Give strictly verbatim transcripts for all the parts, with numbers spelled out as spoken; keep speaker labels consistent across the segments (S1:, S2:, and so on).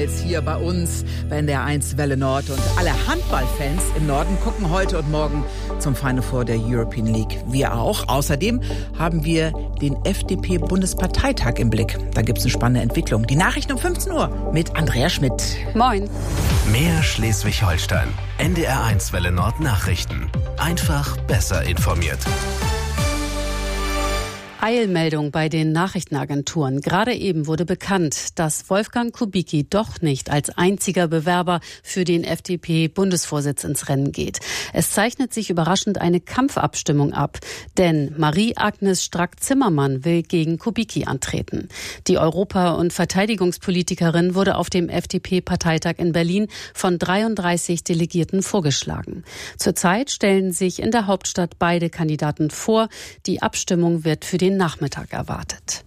S1: Fußballs hier bei uns bei N D R eins Welle Nord. Und alle Handballfans im Norden gucken heute und morgen zum Final Four der European League. Wir auch. Außerdem haben wir den F D P-Bundesparteitag im Blick. Da gibt es eine spannende Entwicklung. Die Nachrichten um fünfzehn Uhr mit Andrea Schmidt.
S2: Moin.
S3: Mehr Schleswig-Holstein. N D R eins Welle Nord Nachrichten. Einfach besser informiert.
S2: Eilmeldung bei den Nachrichtenagenturen. Gerade eben wurde bekannt, dass Wolfgang Kubicki doch nicht als einziger Bewerber für den F D P-Bundesvorsitz ins Rennen geht. Es zeichnet sich überraschend eine Kampfabstimmung ab, denn Marie-Agnes Strack-Zimmermann will gegen Kubicki antreten. Die Europa- und Verteidigungspolitikerin wurde auf dem F D P-Parteitag in Berlin von dreiunddreißig Delegierten vorgeschlagen. Zurzeit stellen sich in der Hauptstadt beide Kandidaten vor. Die Abstimmung wird für den Nachmittag erwartet.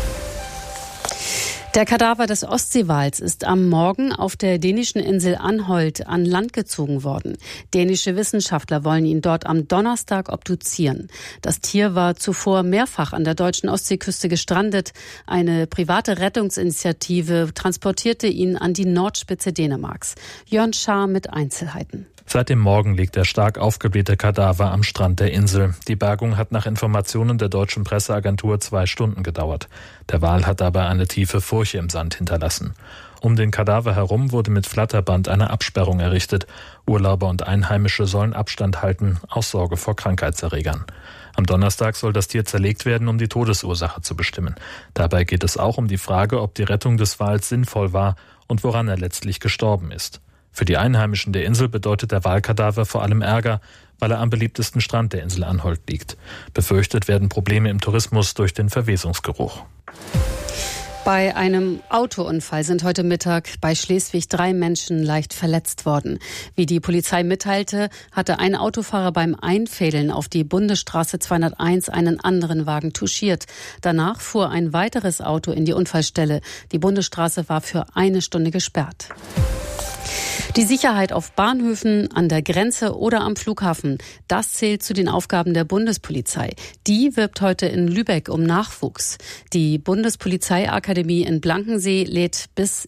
S2: Der Kadaver des Ostseewals ist am Morgen auf der dänischen Insel Anholt an Land gezogen worden. Dänische Wissenschaftler wollen ihn dort am Donnerstag obduzieren. Das Tier war zuvor mehrfach an der deutschen Ostseeküste gestrandet. Eine private Rettungsinitiative transportierte ihn an die Nordspitze Dänemarks. Jörn Schaar mit Einzelheiten.
S4: Seit dem Morgen liegt der stark aufgeblähte Kadaver am Strand der Insel. Die Bergung hat nach Informationen der deutschen Presseagentur zwei Stunden gedauert. Der Wal hat dabei eine tiefe Furche im Sand hinterlassen. Um den Kadaver herum wurde mit Flatterband eine Absperrung errichtet. Urlauber und Einheimische sollen Abstand halten, aus Sorge vor Krankheitserregern. Am Donnerstag soll das Tier zerlegt werden, um die Todesursache zu bestimmen. Dabei geht es auch um die Frage, ob die Rettung des Wals sinnvoll war und woran er letztlich gestorben ist. Für die Einheimischen der Insel bedeutet der Walkadaver vor allem Ärger, weil er am beliebtesten Strand der Insel Anholt liegt. Befürchtet werden Probleme im Tourismus durch den Verwesungsgeruch.
S2: Bei einem Autounfall sind heute Mittag bei Schleswig drei Menschen leicht verletzt worden. Wie die Polizei mitteilte, hatte ein Autofahrer beim Einfädeln auf die Bundesstraße zweihunderteins einen anderen Wagen touchiert. Danach fuhr ein weiteres Auto in die Unfallstelle. Die Bundesstraße war für eine Stunde gesperrt. Die Sicherheit auf Bahnhöfen, an der Grenze oder am Flughafen, das zählt zu den Aufgaben der Bundespolizei. Die wirbt heute in Lübeck um Nachwuchs. Die Bundespolizeiakademie in Blankensee lädt bis